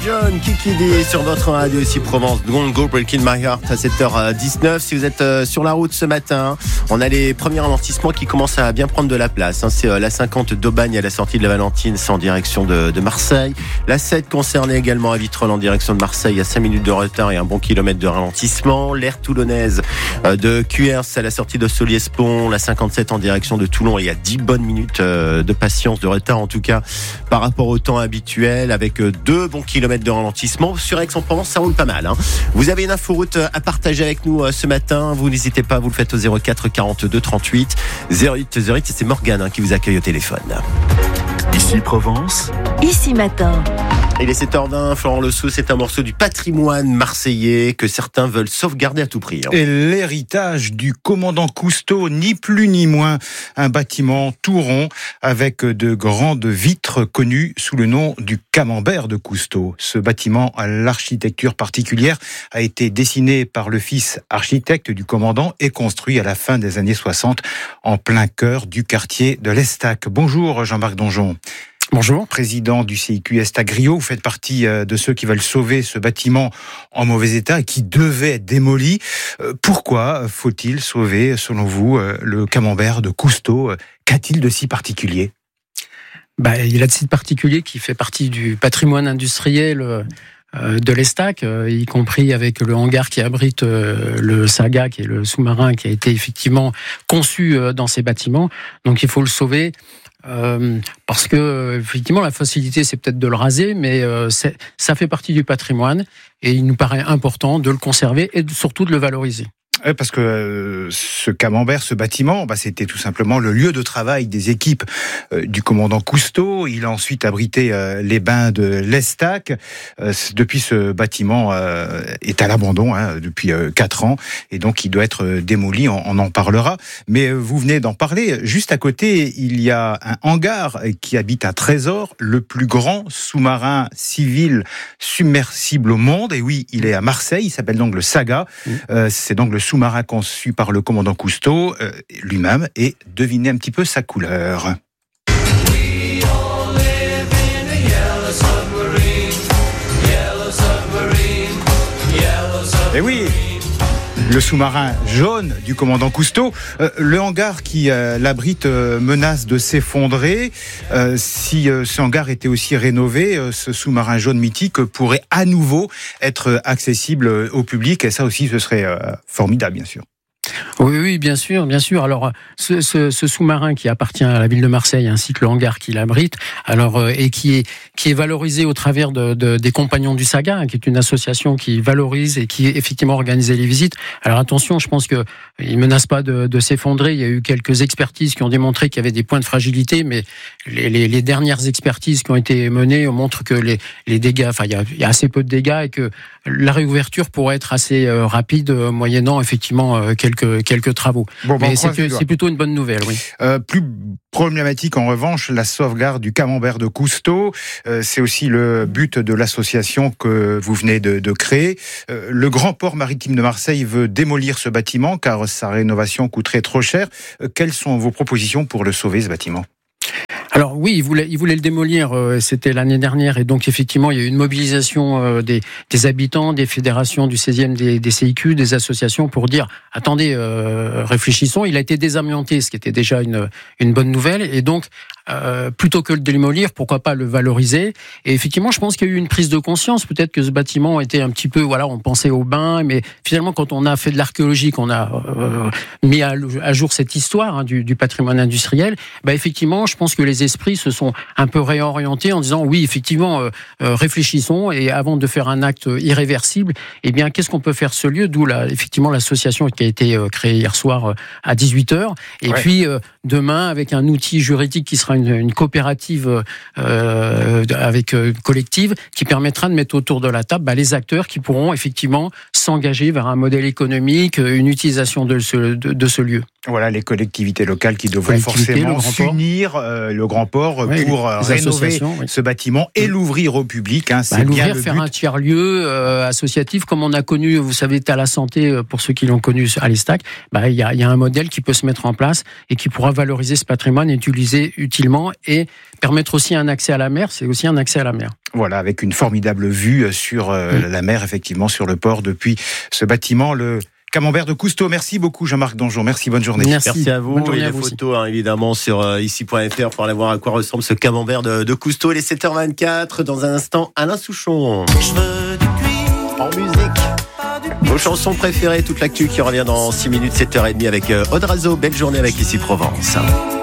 John Kikidi sur votre radio ici Provence. Don't go breaking my heart à 7h19. Si vous êtes sur la route ce matin, on a les premiers ralentissements qui commencent à bien prendre de la place. C'est la 50 d'Aubagne à la sortie de la Valentine, c'est en direction de Marseille. La 7 concernée également à Vitrolles en direction de Marseille, à 5 minutes de retard et un bon kilomètre de ralentissement. L'aire toulonnaise de Cuers à la sortie de Soliès-Pont, la 57 en direction de Toulon. Il y a 10 bonnes minutes de patience, de retard en tout cas par rapport au temps habituel, avec 2 bons kilomètres de ralentissement. Sur Aix-en-Provence, ça roule pas mal. Vous avez une inforoute à partager avec nous ce matin. Vous n'hésitez pas, vous le faites au 04 42 38 08 08. C'est Morgane qui vous accueille au téléphone. Ici Provence. Ici matin. Il est 7h20, Florent Lossou, c'est un morceau du patrimoine marseillais que certains veulent sauvegarder à tout prix. Et l'héritage du commandant Cousteau, ni plus ni moins, un bâtiment tout rond avec de grandes vitres connues sous le nom du camembert de Cousteau. Ce bâtiment à l'architecture particulière a été dessiné par le fils architecte du commandant et construit à la fin des années 60 en plein cœur du quartier de l'Estac. Bonjour Jean-Marc Donjon. Bonjour. Président du CIQ Estagrio, vous faites partie de ceux qui veulent sauver ce bâtiment en mauvais état et qui devait être démoli. Pourquoi faut-il sauver, selon vous, le camembert de Cousteau ? Qu'a-t-il de si particulier ? Il a de si particulier qui fait partie du patrimoine industriel de l'Estac, y compris avec le hangar qui abrite le Saga, qui est le sous-marin qui a été effectivement conçu dans ces bâtiments. Donc il faut le sauver. Parce que effectivement la facilité c'est peut-être de le raser, mais ça fait partie du patrimoine et il nous paraît important de le conserver et surtout de le valoriser. Parce que ce camembert, ce bâtiment, c'était tout simplement le lieu de travail des équipes du commandant Cousteau. Il a ensuite abrité les bains de l'Estac. Depuis, ce bâtiment est à l'abandon depuis 4 ans et donc il doit être démoli, on en parlera. Mais vous venez d'en parler, juste à côté, il y a un hangar qui habite un trésor, le plus grand sous-marin civil submersible au monde. Et oui, il est à Marseille, il s'appelle donc le Saga. C'est donc le sous-marin conçu par le commandant Cousteau lui-même, et devinez un petit peu sa couleur. Et oui, le sous-marin jaune du commandant Cousteau. Le hangar qui l'abrite menace de s'effondrer. Si ce hangar était aussi rénové, ce sous-marin jaune mythique pourrait à nouveau être accessible au public. Et ça aussi, ce serait formidable, bien sûr. Oui, bien sûr. Alors, ce sous-marin qui appartient à la ville de Marseille, ainsi que le hangar qui l'abrite, et qui est valorisé au travers des Compagnons du Saga, qui est une association qui valorise et qui effectivement organise les visites. Alors attention, je pense que il menace pas de s'effondrer. Il y a eu quelques expertises qui ont démontré qu'il y avait des points de fragilité, mais les dernières expertises qui ont été menées montrent que les dégâts, il y a assez peu de dégâts et que la réouverture pourrait être assez rapide, moyennant effectivement quelques travaux. Mais c'est plutôt une bonne nouvelle, oui. Plus problématique en revanche, la sauvegarde du camembert de Cousteau. C'est aussi le but de l'association que vous venez de créer. Le Grand Port Maritime de Marseille veut démolir ce bâtiment car sa rénovation coûterait trop cher. Quelles sont vos propositions pour le sauver, ce bâtiment ? Alors oui, il voulait le démolir, c'était l'année dernière, et donc effectivement il y a eu une mobilisation des habitants, des fédérations du 16e, des CIQ, des associations pour dire attendez, réfléchissons. Il a été désamianté, ce qui était déjà une bonne nouvelle, et donc plutôt que le démolir, pourquoi pas le valoriser. Et effectivement, je pense qu'il y a eu une prise de conscience, peut-être que ce bâtiment était un petit peu, on pensait au bain, mais finalement quand on a fait de l'archéologie, qu'on a mis à jour cette histoire du patrimoine industriel, effectivement, je pense que les esprits se sont un peu réorientés en disant oui, effectivement, réfléchissons, et avant de faire un acte irréversible, qu'est-ce qu'on peut faire ce lieu, d'où effectivement l'association qui a été créée hier soir à 18h, et puis demain avec un outil juridique qui sera une coopérative collective qui permettra de mettre autour de la table les acteurs qui pourront effectivement s'engager vers un modèle économique, une utilisation de ce lieu. Voilà, les collectivités locales qui devraient forcément s'unir, le Grand Port, pour rénover ce bâtiment et l'ouvrir au public. C'est bien le but. Faire un tiers-lieu associatif, comme on a connu, vous savez, à la santé, pour ceux qui l'ont connu à l'Estac, il y a un modèle qui peut se mettre en place et qui pourra valoriser ce patrimoine et l'utiliser utilement et permettre aussi un accès à la mer. C'est aussi un accès à la mer. Voilà, avec une formidable vue sur la mer, effectivement, sur le port depuis ce bâtiment, le Camembert de Cousteau. Merci beaucoup Jean-Marc Donjon. Merci, bonne journée. Merci à vous. Et les photos, évidemment, sur ici.fr pour aller voir à quoi ressemble ce Camembert de Cousteau. Les 7h24, dans un instant, Alain Souchon. Je veux du cuir. En musique. Vos chansons préférées, toute l'actu qui revient dans 6 minutes, 7h30 avec Audrazo. Belle journée avec Ici Provence.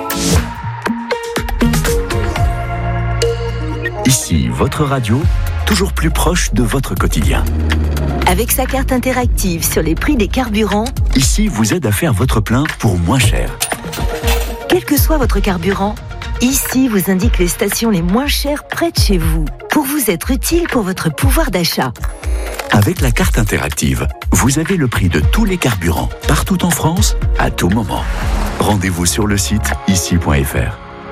Ici, votre radio, toujours plus proche de votre quotidien. Avec sa carte interactive sur les prix des carburants, Ici vous aide à faire votre plein pour moins cher. Quel que soit votre carburant, Ici vous indique les stations les moins chères près de chez vous, pour vous être utile pour votre pouvoir d'achat. Avec la carte interactive, vous avez le prix de tous les carburants, partout en France, à tout moment. Rendez-vous sur le site ici.fr.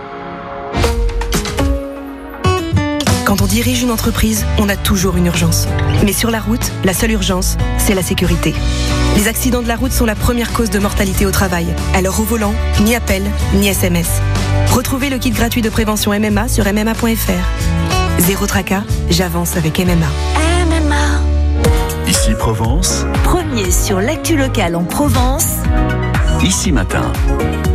Quand on dirige une entreprise, on a toujours une urgence. Mais sur la route, la seule urgence, c'est la sécurité. Les accidents de la route sont la première cause de mortalité au travail. Alors au volant, ni appel, ni SMS. Retrouvez le kit gratuit de prévention MMA sur MMA.fr. Zéro tracas, j'avance avec MMA. MMA. Ici Provence. Premier sur l'actu locale en Provence. Ici Matin.